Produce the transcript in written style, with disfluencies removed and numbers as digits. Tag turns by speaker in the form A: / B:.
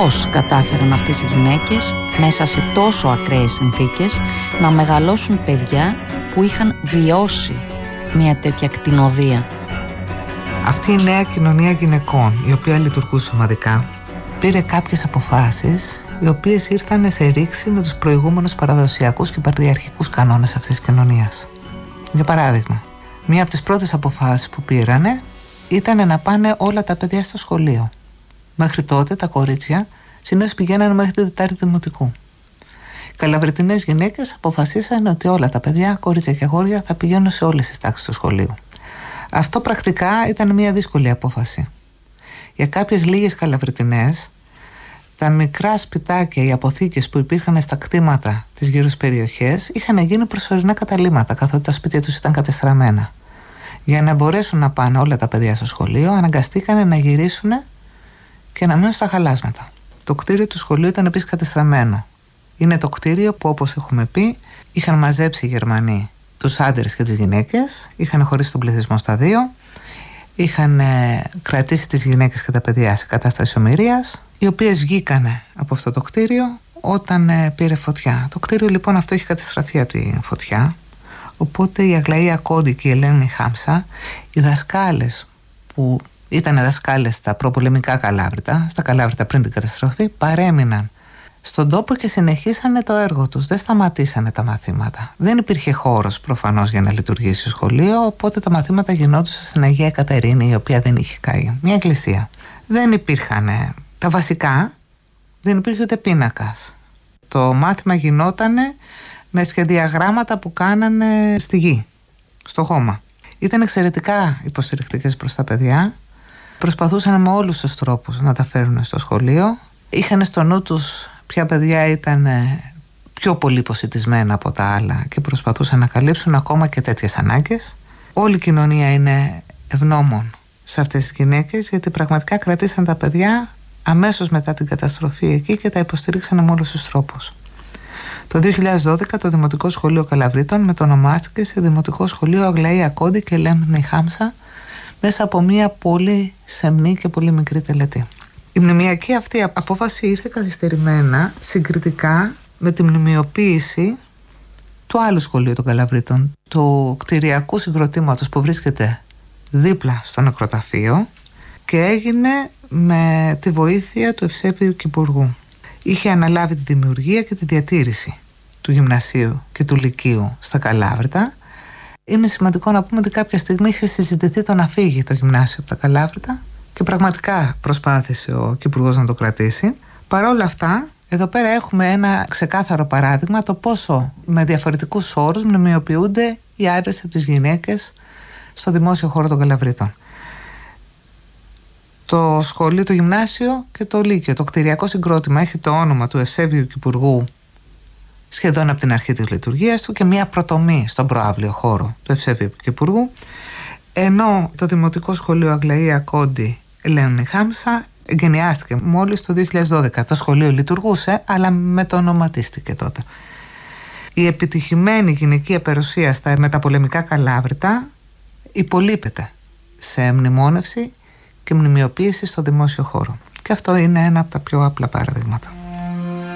A: Πώς κατάφεραν αυτές οι γυναίκες μέσα σε τόσο ακραίες συνθήκες να μεγαλώσουν παιδιά που είχαν βιώσει μια τέτοια κτηνοδεία.
B: Αυτή η νέα κοινωνία γυναικών, η οποία λειτουργούσε ομαδικά, πήρε κάποιες αποφάσεις οι οποίες ήρθαν σε ρήξη με τους προηγούμενους παραδοσιακούς και πατριαρχικούς κανόνες αυτής της κοινωνίας. Για παράδειγμα, μία από τις πρώτες αποφάσεις που πήρανε ήταν να πάνε όλα τα παιδιά στο σχολείο. Μέχρι τότε τα κορίτσια συνήθως πηγαίνανε μέχρι την Τετάρτη Δημοτικού. Οι καλαβριτινές γυναίκες αποφασίσαν ότι όλα τα παιδιά, κορίτσια και αγόρια, θα πηγαίνουν σε όλες τις τάξεις του σχολείου. Αυτό πρακτικά ήταν μια δύσκολη απόφαση. Για κάποιες λίγες καλαβριτινές, τα μικρά σπιτάκια, οι αποθήκες που υπήρχαν στα κτήματα της γύρω περιοχές είχαν γίνει προσωρινά καταλύματα, καθότι τα σπίτια τους ήταν κατεστραμμένα. Για να μπορέσουν να πάνε όλα τα παιδιά στο σχολείο, αναγκαστήκανε να γυρίσουν και να μείνουν στα χαλάσματα. Το κτίριο του σχολείου ήταν επίσης κατεστραμμένο. Είναι το κτίριο που, όπως έχουμε πει, είχαν μαζέψει οι Γερμανοί τους άντρες και τις γυναίκες, είχαν χωρίσει τον πληθυσμό στα δύο, είχαν κρατήσει τις γυναίκες και τα παιδιά σε κατάσταση ομηρίας, οι οποίες βγήκανε από αυτό το κτίριο όταν πήρε φωτιά. Το κτίριο λοιπόν αυτό έχει καταστραφεί από τη φωτιά, οπότε η Αγλαία Κόντι και η Ελένη Χάμσα, οι δασκάλες που ήταν δασκάλες στα προπολεμικά Καλάβρητα, στα Καλάβρητα πριν την καταστροφή, παρέμειναν στον τόπο και συνεχίσανε το έργο τους. Δεν σταματήσανε τα μαθήματα. Δεν υπήρχε χώρος προφανώς για να λειτουργήσει σχολείο, οπότε τα μαθήματα γινόντουσαν στην Αγία Κατερίνη, η οποία δεν είχε καεί. Μια εκκλησία. Δεν υπήρχαν τα βασικά, δεν υπήρχε ούτε πίνακας. Το μάθημα γινότανε με σχεδιαγράμματα που κάνανε στη γη, στο χώμα. Ήταν εξαιρετικά υποστηρικτικές προς τα παιδιά. Προσπαθούσαν με όλους τους τρόπους να τα φέρουν στο σχολείο. Είχαν στο νου τους ποια παιδιά ήταν πιο πολύ υποσιτισμένα από τα άλλα και προσπαθούσαν να καλύψουν ακόμα και τέτοιες ανάγκες. Όλη η κοινωνία είναι ευγνώμων σε αυτές τις γυναίκες, γιατί πραγματικά κρατήσαν τα παιδιά αμέσως μετά την καταστροφή εκεί και τα υποστήριξαν με όλους τους τρόπους. Το 2012 το Δημοτικό Σχολείο Καλαβρίτων μετονομάστηκε σε Δημοτικό Σχολείο Αγλαία Κόντι και Ελένη Χάμσα μέσα από μια πολύ σεμνή και πολύ μικρή τελετή. Η μνημειακή αυτή απόφαση ήρθε καθυστερημένα συγκριτικά με τη μνημειοποίηση του άλλου σχολείου των Καλαβρίτων, του κτηριακού συγκροτήματος που βρίσκεται δίπλα στο νεκροταφείο, και έγινε με τη βοήθεια του Ευσέβιου Κυπουργού. Είχε αναλάβει τη δημιουργία και τη διατήρηση του γυμνασίου και του λυκείου στα Καλάβρητα. Είναι σημαντικό να πούμε ότι κάποια στιγμή είχε συζητηθεί το να φύγει το γυμνάσιο από τα Καλάβρητα και πραγματικά προσπάθησε ο Κυπουργός να το κρατήσει. Παρ' όλα αυτά, εδώ πέρα έχουμε ένα ξεκάθαρο παράδειγμα το πόσο με διαφορετικούς όρους μνημειοποιούνται οι άντρες από τις γυναίκες στο δημόσιο χώρο των Καλαβρίτων. Το σχολείο, το γυμνάσιο και το λύκειο, το κτηριακό συγκρότημα, έχει το όνομα του Ευσέβιου Κυπουργού σχεδόν από την αρχή της λειτουργίας του και μία προτομή στον προαύλιο χώρο του Ευσέβιου Κυπουργού, ενώ το Δημοτικό Σχολείο Αγλαία Κόντι Ελένη Χάμσα εγκαινιάστηκε μόλις το 2012. Το σχολείο λειτουργούσε, αλλά μετονοματίστηκε τότε. Η επιτυχημένη γυναικεία παρουσία στα μεταπολεμικά Καλάβρητα υπολείπεται σε μνημόνευση και μνημειοποίηση στο δημόσιο χώρο. Και αυτό είναι ένα από τα πιο απλά παραδείγματα.